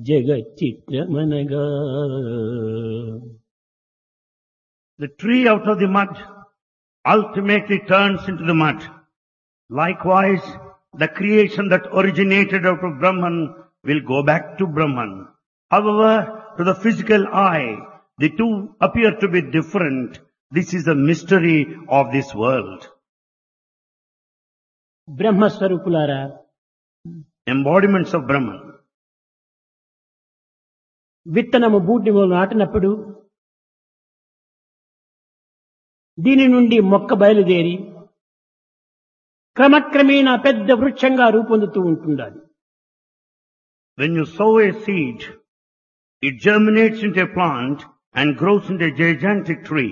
జగచ్చిత్రమనగా. The tree out of the mud ultimately turns into the mud. Likewise, the creation that originated out of Brahman will go back to Brahman. However, to the physical eye, the two appear to be different. This is the mystery of this world. బ్రహ్మస్వరూపులారా, Embodiments of Brahman. విత్తనము భూమిలో నాటినప్పుడు దీని నుండి మొక్క బయలుదేరి క్రమక్రమేణా పెద్ద వృక్షంగా రూపొందుతూ ఉంటుండాలి. When you sow a seed, it germinates into a plant and grows into a gigantic tree.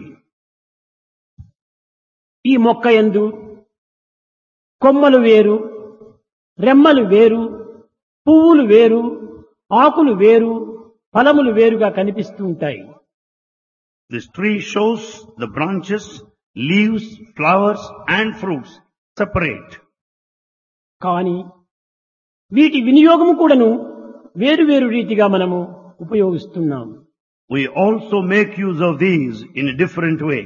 ఈ మొక్క యందు కొమ్మలు వేరు, రెమ్మలు వేరు, పువ్వులు వేరు, ఆకులు వేరు, ఫలములు వేరుగా కనిపిస్తూ ఉంటాయి. This tree shows the branches, leaves, flowers and fruits separate. కానీ వీటి వినియోగము కూడాను వేరు వేరు రీతిగా మనము ఉపయోగిస్తున్నాము. We also make use of these in a different way.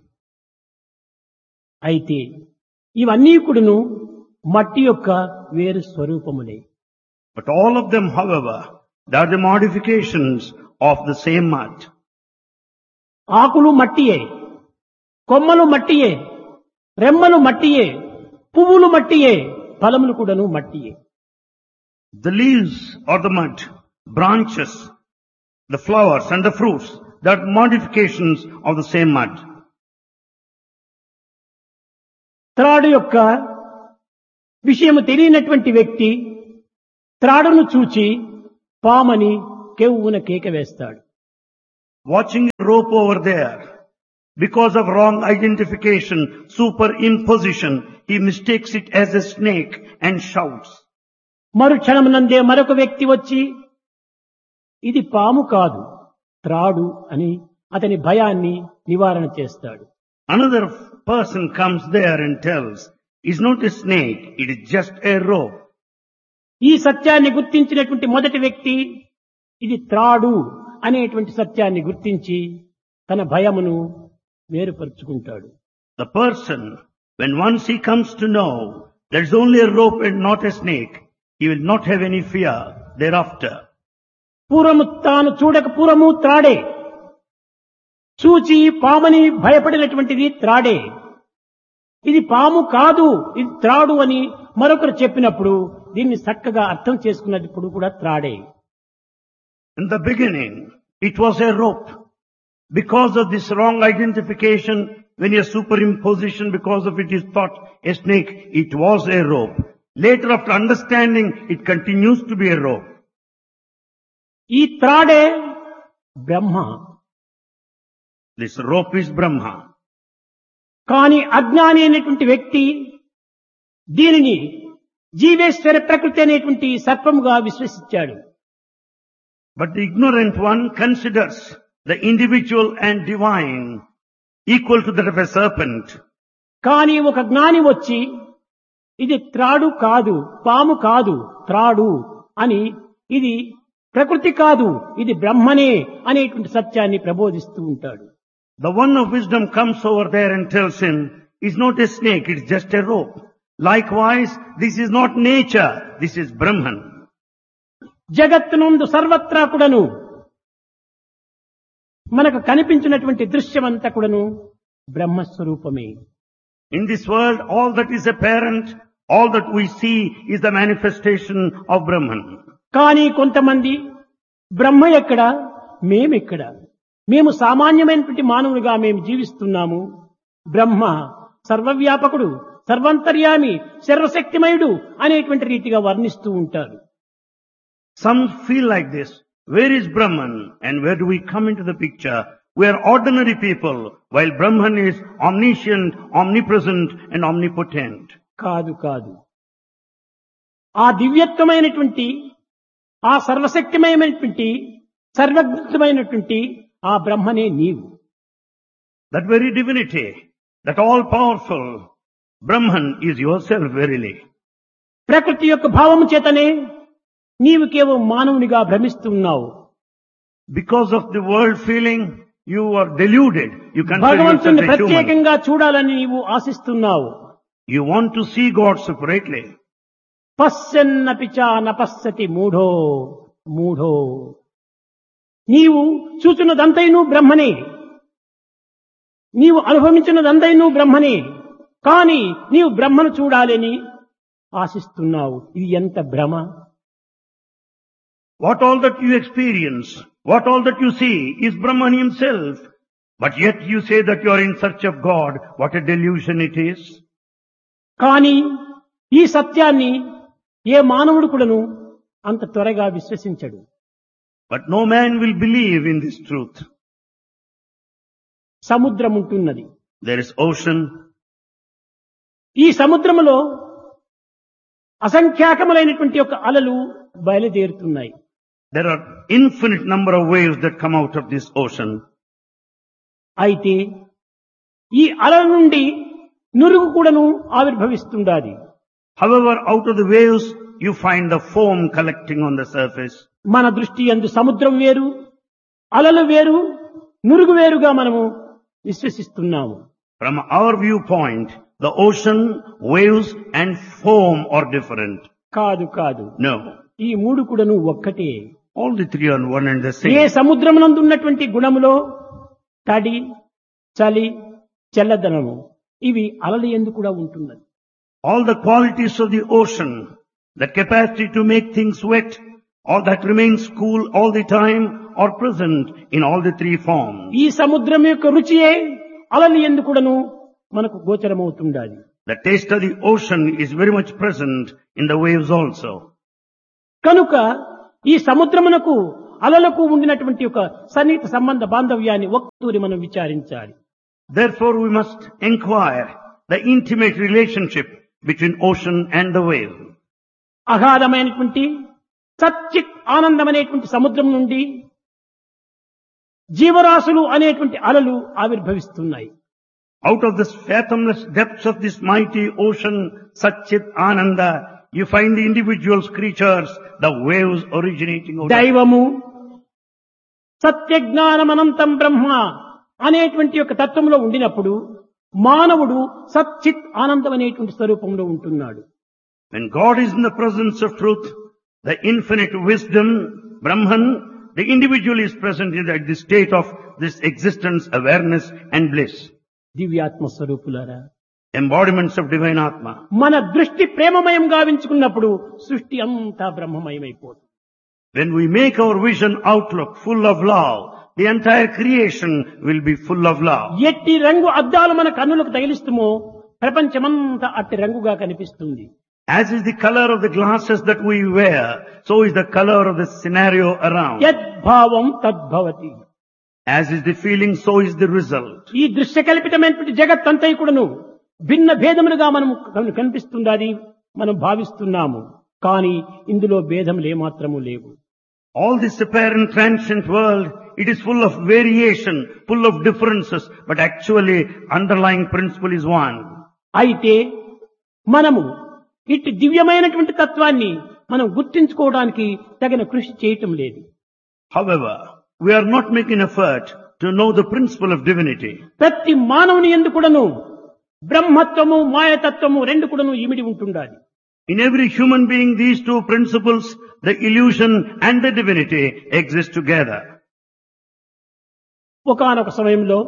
అయితే ఇవన్నీ కూడాను మట్టి యొక్క వేరు స్వరూపములే. But all of them, however, they are the modifications of the same mud. ఆకులు మట్టియే, కొమ్మలు మట్టియే, రెమ్మలు మట్టియే, పువ్వులు మట్టియే, ఫలములు కూడాను మట్టియే. The leaves are the mud, branches, the flowers and the fruits, they are modifications of the same mud. త్రాడు యొక్క విషయము తెలియనటువంటి వ్యక్తి త్రాడును చూచి పామని కెవ్వున కేక వేస్తాడు. Watching a rope over there, because of wrong identification, superimposition, he mistakes it as a snake and shouts. మరుక్షణమునందే మరొక వ్యక్తి వచ్చి ఇది పాము కాదు త్రాడు అని అతని భయాన్ని నివారణ చేస్తాడు. Another person comes there and tells, it's not a snake, it is just a rope. ఈ సత్యాన్ని గుర్తించినటువంటి మొదటి వ్యక్తి ఇది త్రాడు అనేటువంటి సత్యాన్ని గుర్తించి తన భయమును వేరుపరుచుకుంటాడు. The person, when once he comes to know there is only a rope and not a snake, he will not have any fear thereafter. పూర్వము తాను చూడక పూర్వము త్రాడే, చూచి పామని భయపడినటువంటిది త్రాడే. ఇది పాము కాదు ఇది త్రాడు అని మరొకరు చెప్పినప్పుడు దీన్ని చక్కగా అర్థం చేసుకున్నప్పుడు కూడా త్రాడే. In the beginning, it was a rope. Because of this wrong identification, when a superimposition because of it is thought a snake, it was a rope. Later after understanding, it continues to be a rope. ఈ త్రాడే బ్రహ్మ. This rope is Brahma. కానీ అజ్ఞాని అనేటువంటి వ్యక్తి దీనిని జీవేశ్వర ప్రకృతి అనేటువంటి సర్పముగా విశ్వసించాడు. But the ignorant one considers the individual and divine equal to that of a serpent. కానీ ఒక జ్ఞాని వచ్చి ఇది త్రాడు కాదు పాము కాదు త్రాడు అని ఇది ప్రకృతి కాదు ఇది బ్రహ్మనే అనేటువంటి సత్యాన్ని ప్రబోధిస్తూ ఉంటాడు. The one of wisdom comes over there and tells him, it's not a snake, it's just a rope. Likewise, this is not nature, this is Brahman. జగత్తునందు సర్వత్రా కూడాను మనకు కనిపించినటువంటి దృశ్యమంతా కూడాను బ్రహ్మస్వరూపమే. In this world, all that is apparent, all that we see is the manifestation of Brahman. కానీ కొంతమంది బ్రహ్మ ఎక్కడ మేమెక్కడ, మేము సామాన్యమైనటువంటి మానవులుగా మేము జీవిస్తున్నాము, బ్రహ్మ సర్వవ్యాపకుడు సర్వంతర్యామి సర్వశక్తిమయుడు అనేటువంటి రీతిగా వర్ణిస్తూ ఉంటారు. Some feel like this. Where is Brahman and where do we come into the picture? We are ordinary people while Brahman is omniscient, omnipresent and omnipotent. కాదు కాదు, ఆ దివ్యత్వమైనటువంటి ఆ సర్వశక్తిమయమైనటువంటి సర్వజ్ఞమైనటువంటి ఆ బ్రహ్మనే నీవు. That very divinity, that all powerful Brahman is yourself verily. ప్రకృతి యొక్క భావము చేతనే నీవు కేవలం మానవునిగా భ్రమిస్తున్నావు. Because of the world feeling, you are deluded. You consider yourself భగవంతుని a human. ప్రత్యేకంగా చూడాలని నీవు ఆశిస్తున్నావు. You want to see God separately. పశ్యన్నపి చ నపశ్యతి మూఢో మూఢో. నీవు చూచున్నదంతైనూ బ్రహ్మనే, నీవు అనుభవించినదంతైనూ బ్రహ్మనే, కానీ నీవు బ్రహ్మను చూడాలని ఆశిస్తున్నావు. ఇది ఎంత భ్రమ! What all that you experience, what all that you see is Brahman himself. But yet you say that you are in search of God. What a delusion it is. కానీ ఈ సత్యాన్ని ఏ మానవుడు కూడాను అంత త్వరగా విశ్వసించడు. But no man will believe in this truth. సముద్రం ఉంటున్నది. There is ocean. ఈ సముద్రములో అసంఖ్యాకములైనటువంటి యొక్క అలలు బయలుదేరుతున్నాయి. There are infinite number of waves that come out of this ocean. అయితే ఈ అలల నుండి నురుగు కూడాను ఆవిర్భవిస్తుండాలి. However, out of the waves, you find the foam collecting on the surface. మన దృష్టి యందు సముద్రం వేరు, అలలు వేరు, నురుగు వేరుగా మనము విశ్వసిస్తున్నాము. From our viewpoint, the ocean, waves and foam are different. కాదు కాదు, No. ఈ మూడు కూడాను ఒక్కటే. All the three are one and the A same. సముద్రమునందు ఉన్నటువంటి గుణములో తడి, చలి, చల్లదనము ఇవి అలల యందు కూడా ఉంటున్నది. All the qualities of the ocean, that capacity to make things wet, all that remains cool all the time, are present in all the three forms. ఈ సముద్రం యొక్క రుచియే అలల యందు కూడాను మనకు గోచరమవుతుండాలి. The taste of the ocean is very much present in the waves also. కనుక ఈ సముద్రమునకు అలలకు ఉండినటువంటి ఒక సన్నిహిత సంబంధ బాంధవ్యాన్ని ఒక్కతూరి మనం విచారించాలి. Therefore we must inquire the intimate relationship between ocean and the wave. అగాధమైనటువంటి సచ్చిత్ ఆనందం అనేటువంటి సముద్రం నుండి జీవరాశులు అనేటువంటి అలలు ఆవిర్భవిస్తున్నాయి. Out of the fathomless depths of this mighty ocean, Satchit Ananda, you find the individuals, creatures, the waves originating out of. దైవము సత్యజ్ఞానమనంతం బ్రహ్మ అనేటువంటి యొక్క తత్వంలో ఉండినప్పుడు మానవుడు సచ్చిత్ ఆనందం అనేటువంటి స్వరూపంలో ఉంటున్నాడు. When God is in the presence of truth, the infinite wisdom, Brahman, the individual is present in the state of this existence, awareness and bliss. దివ్యాత్మ స్వరూపులారా, Embodiments of divine Atma. మన దృష్టి ప్రేమమయం గావించుకున్నప్పుడు సృష్టి అంతా బ్రహ్మమయమైపోతుంది. When we make our vision outlook full of love, the entire creation will be full of love. ఎట్టి రంగు అద్దాలు మన కన్నులకు తగిలిస్తుమో ప్రపంచమంతా అట్టి రంగుగా కనిపిస్తుంది. As is the color of the glasses that we wear, so is the color of the scenario around. యద్భావం తద్భవతి. As is the feeling, so is the result. ఈ దృశ్య కల్పితమైనటువంటి జగత్ అంతా కూడాను భిన్న భేదములుగా మనం కనిపిస్తుందని మనం భావిస్తున్నాము. కానీ ఇందులో భేదములు ఏమాత్రము లేవు. All this apparent transient world, it is full of variation, full of differences, but actually underlying principle is one. అయితే మనము ఇట్టి దివ్యమైనటువంటి తత్వాన్ని మనం గుర్తించుకోవడానికి తగిన కృషి చేయటం లేదు. However, we are not making effort to know the principle of divinity. ప్రతి మానవుని యందు కూడాను బ్రహ్మత్వము మాయతత్వము రెండు కూడాను ఇమిడి ఉంటుండాలి. In every human being, these two principles, the illusion and the divinity, exist together. ఒకానొక సమయంలో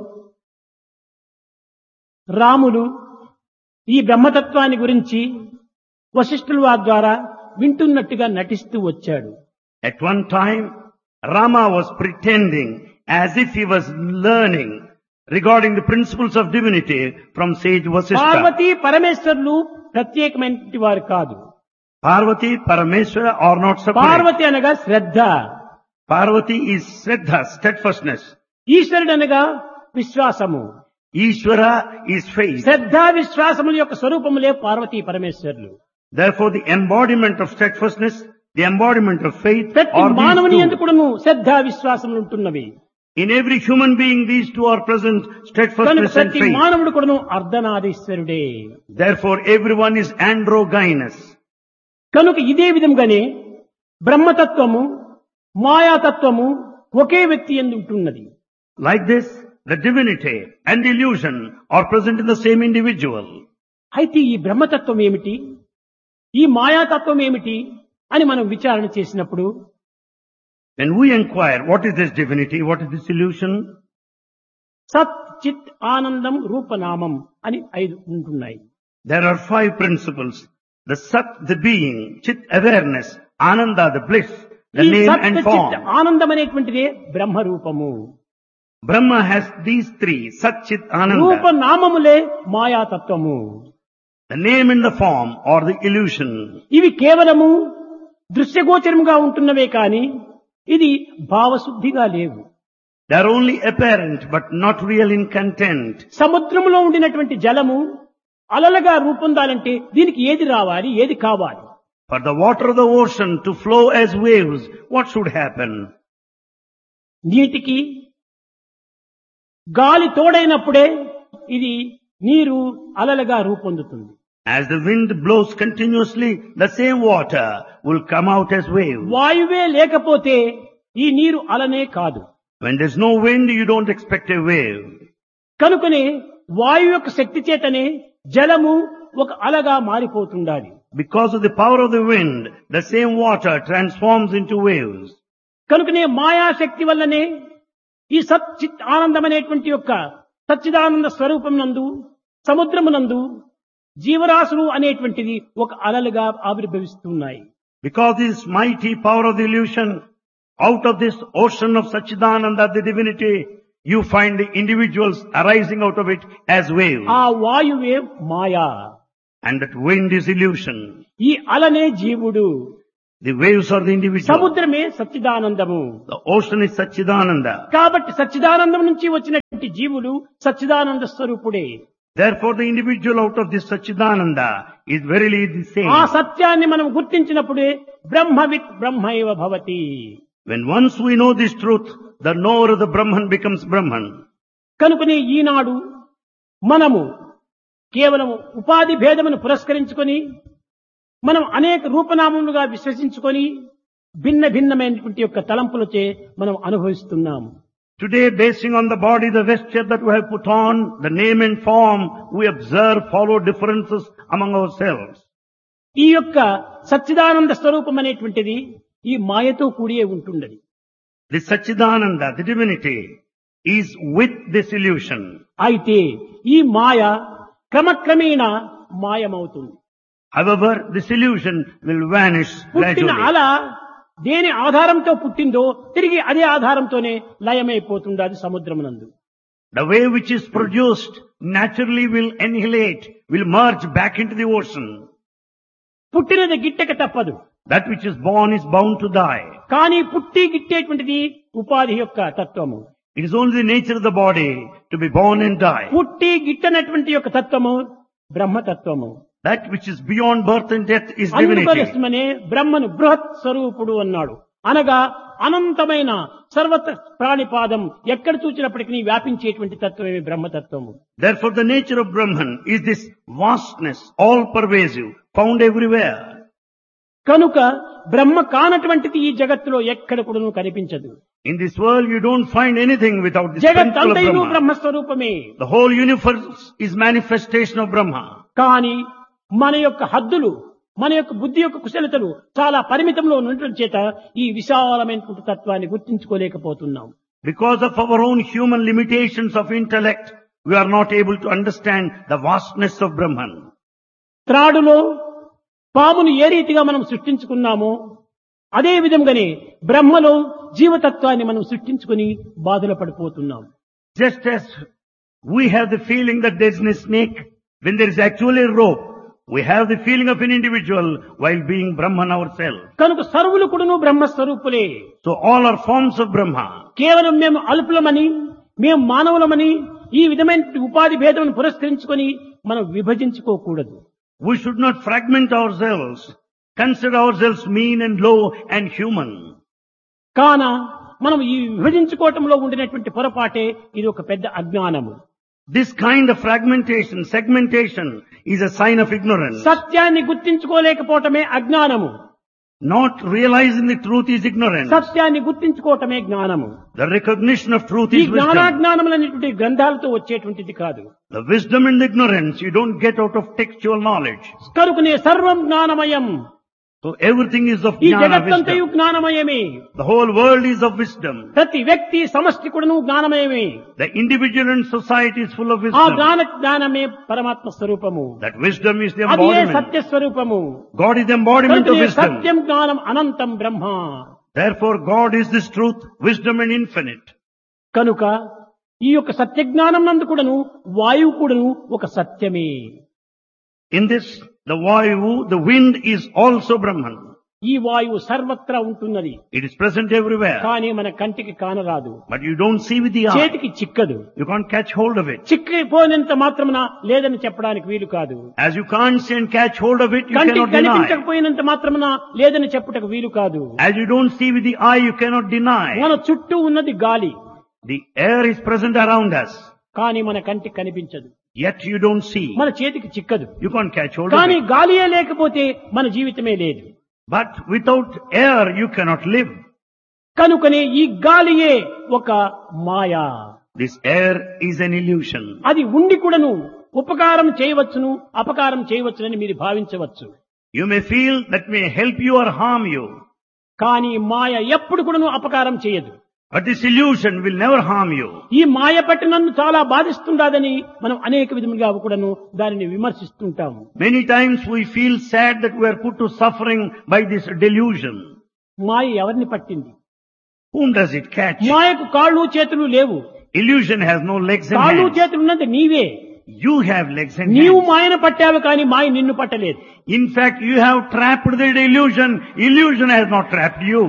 రాములు ఈ బ్రహ్మతత్వాన్ని గురించి వశిష్ఠుల వారి ద్వారా వింటున్నట్టుగా నటిస్తూ వచ్చాడు. At one time, Rama was pretending as if he was learning regarding the principles of divinity from sage Vasishtha. Parvati పరమేశ్వరులు ప్రత్యేకమైనటువంటి వారు కాదు. Parvati, Parameshwara are not separate. Parvati అనగా శ్రద్ధ, Parvati is Shraddha, steadfastness. ఈశ్వరుడు అనగా విశ్వాసము. Ishvara is faith. శ్రద్ధ విశ్వాసముల యొక్క స్వరూపములే పార్వతీ పరమేశ్వరులు. Therefore the embodiment of steadfastness, the embodiment of faith ప్రతి are మానవుని these యందు two. కూడాను శ్రద్ధ విశ్వాసములు ఉంటున్నవి. In every human being these two are present, కనుక steadfastness and ప్రతి faith. మానవుడు కూడాను అర్ధనారీశ్వరుడే. Therefore everyone is androgynous. కనుక ఇదే విధంగానే బ్రహ్మతత్వము మాయాతత్వము ఒకే వ్యక్తి యందు ఉంటున్నది. Like this, the divinity and the illusion are present in the same individual. అయితే ఈ బ్రహ్మతత్వం ఏమిటి, ఈ మాయాతత్వం ఏమిటి అని మనం విచారణ చేసినప్పుడు When we inquire what is this divinity, what is this illusion, సత్ చిత్ ఆనందం రూపనామం అని 5 ఉంటున్నాయి. there are 5 principles. The Sat, the being, Chit, awareness, Ananda, the bliss, the ఈ name సత్ and చిత్ form. ఆనందం అనేటువంటిదే బ్రహ్మరూపము. Brahma has these 3, Sat, Chit, Ananda. రూపనామములే మాయాతత్వము. The name and the form or the illusion. ఇవి కేవలము దృశ్యగోచరముగా ఉంటున్నవే కాని ఇది భావశుద్ధిగా లేవు. They are only apparent but not real in content. సముద్రములో ఉండినటువంటి జలము అలలుగా రూపొందాలంటే దీనికి ఏది రావాలి, ఏది కావాలి? For the water of the ocean to flow as waves, what should happen? నీటికి గాలి తోడైనప్పుడే ఇది నీరు అలలుగా రూపొందుతుంది. As the wind blows continuously, the same water will come out as waves. వాయువే లేకపోతే ఈ నీరు అలనే కాదు. When there's no wind, you don't expect a wave. కనుకనే వాయువు యొక్క శక్తి చేతనే జలము ఒక అలగా మారిపోతుండాలి. Because of the power of the wind, the same water transforms into waves. కనుకనే మాయాశక్తి వల్లనే ఈ సచ్చిత్ ఆనందం అనేటువంటి యొక్క సచ్చిదానంద స్వరూపం నందు సముద్రమునందు జీవరాశులు అనేటువంటిది ఒక అలలుగా ఆవిర్భవిస్తున్నాయి. Because this mighty power of the illusion, out of this ocean of Satchidananda, the divinity, you find the individuals arising out of it as waves. ఆ వాయువే మాయా, And that wind is illusion. ఈ అలనే జీవుడు, The waves are the individual. సముద్రమే సచ్చిదానందము. The ocean is Satchidananda. కాబట్టి సచ్చిదానందం నుంచి వచ్చినటువంటి జీవుడు సచ్చిదానంద స్వరూపుడే. Therefore the individual out of this Satchidananda is verily the same. ఆ సత్యాన్ని మనం గుర్తించినప్పుడే బ్రహ్మవిత్ బ్రహ్మైవ భవతి. When once we know this truth, the knower of the Brahman becomes Brahman. కనుకనే ఈనాడు మనము కేవలం ఉపాధి భేదమును పురస్కరించుకొని మనం అనేక రూపనామములుగా విశ్వసించుకొని భిన్న భిన్నమైనటువంటి యొక్క తలంపులచే మనం అనుభవిస్తున్నాము. Today, basing on the body, the vesture that we have put on, the name and form, we observe, follow differences among ourselves. ఈ యొక్క సచ్చిదానంద స్వరూపం అనేటువంటిది ఈ మాయతో కూడియే ఉంటున్నది. The Satchidananda, the divinity, is with this illusion. అయితే ఈ మాయ క్రమక్రమేణా మాయమవుతుంది. However, this illusion will vanish పుట్టిన gradually. అల దేని ఆధారంతో పుట్టిందో తిరిగి అదే ఆధారంతోనే లయమైపోతుంది అది సముద్రమునందు. The wave which is produced naturally will annihilate, will merge back into the ocean. పుట్టినది గిట్టక తప్పదు. That which is born is bound to die. కానీ పుట్టి గిట్టేటువంటిది ఉపాధి యొక్క తత్వము. It is only the nature of the body to be born and die. పుట్టి గిట్టనటువంటి యొక్క తత్వము బ్రహ్మతత్వము. That which is beyond birth and death is divinity. అందుకోసమనే బ్రహ్మను బృహత్ స్వరూపుడు అన్నాడు. అనగా అనంతమైన సర్వత ప్రాణిపాదం ఎక్కడ చూచినప్పటికీ వ్యాపించేటువంటి తత్వమే బ్రహ్మతత్వము. Therefore the nature of Brahman is this vastness, all pervasive, found everywhere. కనుక బ్రహ్మ కానటువంటిది ఈ జగత్తులో ఎక్కడ కూడా కనిపించదు. In this world you don't find anything without this జగత్ principle of అంతయును Brahma. బ్రహ్మస్వరూపమే. The whole universe is manifestation of Brahma. కానీ మన యొక్క హద్దులు, మన యొక్క బుద్ధి యొక్క కుశలతలు చాలా పరిమితంలో ఉండటం చేత ఈ విశాలమైనటువంటి తత్వాన్ని గుర్తించుకోలేకపోతున్నాం. Because of our own human limitations of intellect, we are not able to understand the vastness of Brahman. త్రాడులో పామును ఏ రీతిగా మనం సృష్టించుకున్నామో అదే విధంగానే బ్రహ్మలో జీవతత్వాన్ని మనం సృష్టించుకుని బాధలు పడిపోతున్నాం. Just as we have the feeling that there is a snake, when there is actually a rope, we have the feeling of an individual while being Brahman ourselves. కనుక సర్వులు కూడాను బ్రహ్మస్వరూపులే. So all are forms of Brahma. కేవలం మేము అల్పులమని, మేము మానవులమని ఈ విధమైన ఉపాధి భేదమును పురస్కరించుకొని మనం విభజించుకోకూడదు. We should not fragment ourselves, consider ourselves mean and low and human. కాన మనం ఈ విభజించుకోవటంలో ఉండినటువంటి పొరపాటే ఇది ఒక పెద్ద అజ్ఞానము. This kind of fragmentation, segmentation is a sign of ignorance. సత్యాన్ని గుర్తించుకోలేకపోవటమే అజ్ఞానము. Not realizing the truth is ignorance. సత్యాన్ని గుర్తించుకోవటమే జ్ఞానము. The recognition of truth ఈ is wisdom. జ్ఞానాజ్ఞానములనేటువంటి గ్రంథాలతో వచ్చేటువంటిది కాదు. The wisdom and the ignorance you don't get out of textual knowledge. కనుకనే సర్వం జ్ఞానమయం. So everything is of ఈ jnana, జగత్తంతయు wisdom. జ్ఞానమయమే. The whole world is of wisdom. ప్రతి వ్యక్తి సమష్టి కూడాను జ్ఞానమయమే. The individual and society is full of ఆ wisdom. జ్ఞానమే పరమాత్మ స్వరూపము. That wisdom is the అది embodiment. సత్య స్వరూపము. God is the embodiment of wisdom. సత్యం జ్ఞానం అనంతం బ్రహ్మ. Therefore God is this truth, wisdom and infinite. కనుక ఈ యొక్క సత్య జ్ఞానం నందు కూడాను వాయువు కూడాను ఒక సత్యమే. In this, the vayu, the wind is also Brahman. ఈ వాయువు సర్వత్రా ఉంటున్నది. It is present everywhere. కానీ మన కంటికి కానరాదు. But you don't see with the eye. చేతికి చిక్కదు. You can't catch hold of it. చిక్కిపోయినంత మాత్రమున లేదని చెప్పడానికి వీలు కాదు. As you can't see and catch hold of it, you కంటికి cannot deny. కనిపించకపోయినంత మాత్రమున లేదని చెప్పుటకు వీలు కాదు. As you don't see with the eye, you cannot deny. మన చుట్టూ ఉన్నది గాలి. The air is present around us. కానీ మన కంటికి కనిపించదు. Yet you don't see. మన చేతికి చిక్కదు. You can't catch hold of కానీ it. గాలియే లేకపోతే మన జీవితమే లేదు. But without air, you cannot live. కనుకనే ఈ గాలియే ఒక మాయా. This air is an illusion. అది ఉండి కూడాను ఉపకారం చేయవచ్చును అపకారం చేయవచ్చునని మీరు భావించవచ్చు. You may feel that may help you or harm you. కానీ మాయ ఎప్పుడు కూడాను అపకారం చేయదు. But this illusion will never harm you. ఈ మాయ పట్టి నన్ను చాలా బాధిస్తుందని మనం అనేక విధములుగా కూడాను దానిని విమర్శిస్తుంటాము. Many times we feel sad that we are put to suffering by this delusion. మాయ ఎవరిని పట్టింది? Whom does it catch? మాయకు కాళ్ళు చేతులు లేవు. Illusion has no legs and కాళ్ళు hands. చేతులు ఉన్నది నీవే. You have legs and నీవు hands. మాయను పట్టావు కానీ మాయ నిన్ను పట్టలేదు. In fact, you have trapped the illusion. Illusion has not trapped you.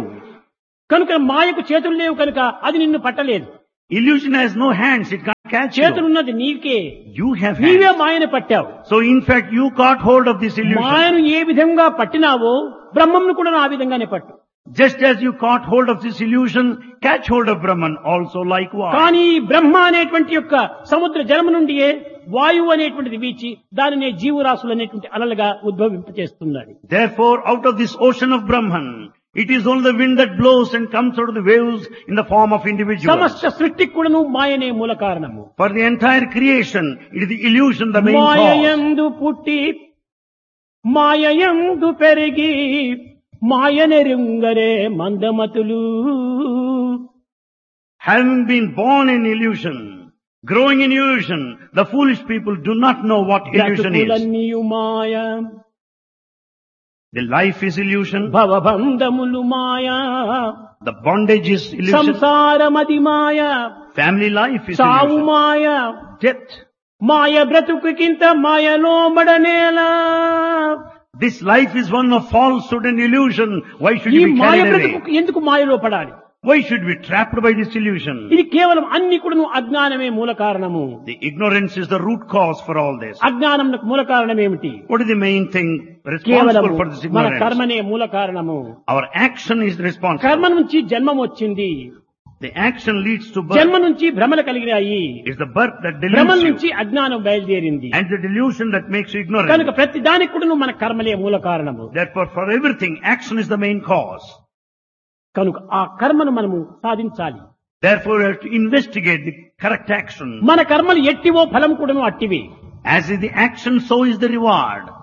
కనుక మాయకు చేతులు లేవు కనుక అది నిన్ను పట్టలేదు. Illusion has no hands. It can't catch you. చేతులున్నది నీకే. You have నీవే hands. మాయను పట్టావు. So in fact, you caught hold of this illusion. మాయను ఏ విధంగా పట్టినావో బ్రహ్మంను కూడా ఆ విధంగానే పట్టు. Just as you caught hold of this illusion, catch hold of Brahman also likewise. కానీ బ్రహ్మ అనేటువంటి యొక్క సముద్ర జలము నుండియే వాయువు అనేటువంటిది వీచి దానినే జీవరాశులు అనేటువంటి అలలుగా ఉద్భవింపచేస్తున్నాడు. Therefore, out of this ocean of Brahman, it is only the wind that blows and comes out of the waves in the form of individuals. సమస్త సృష్టికి కూడాను మాయనే మూల కారణము. For the entire creation, it is the illusion the main cause. మాయయందు పుట్టి మాయయందు పెరిగి మాయనెరుంగరే మందమతులు. Having been born in illusion, growing in illusion, the foolish people do not know what illusion is. బ్రతుకులన్నీయు Maya. The life is illusion. భవబంధములు Maya. The bondage is illusion. సంసారమది Maya. Family life is సావు illusion. మాయ. Death. మాయ బ్రతుకుకింత మాయలో మడనేలా. This life is one of falsehood and illusion. Why should ఈ you be Maya carried away? బ్రతుకు ఎందుకు మాయలో పడాలి? Why should we be trapped by this illusion? ఇది కేవలం అన్ని కూడాను అజ్ఞానమే మూల కారణము. The ignorance is the root cause for all this. అజ్ఞానంకు మూల కారణం ఏమిటి? What is the main thing కేవలం responsible for this మన ignorance? కర్మనే మూల కారణము. Our action is responsible. కర్మ నుంచి జన్మం వచ్చింది. The action leads to జన్మ birth. నుంచి భ్రమలు కలిగినాయి. It's the birth that భ్రమల deludes నుంచి you. అజ్ఞానం బయలుదేరింది. And the delusion that makes you ignorant. కనుక ప్రతి దానికి కూడాను మన కర్మలే మూల కారణము. Therefore, for everything, action is the main cause. కనుక ఆ కర్మను మనము సాధించాలి. Therefore, we have to investigate the correct action. మన కర్మలు ఎట్టివో ఫలం కూడాను అట్టివే. As is the action, so is the reward.